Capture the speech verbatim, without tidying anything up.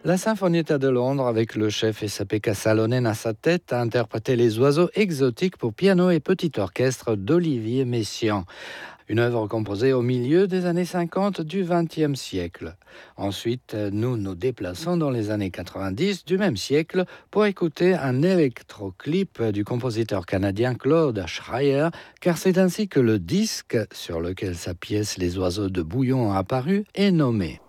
La Sinfonietta de Londres, avec le chef Esa-Pekka Salonen à sa tête, a interprété Les Oiseaux exotiques pour piano et petit orchestre d'Olivier Messiaen. Une œuvre composée au milieu des années cinquante du vingtième siècle. Ensuite, nous nous déplaçons dans les années quatre-vingt-dix du même siècle pour écouter un électroclip du compositeur canadien Claude Schreier, car c'est ainsi que le disque sur lequel sa pièce Les Oiseaux de Bouillon a apparu est nommé.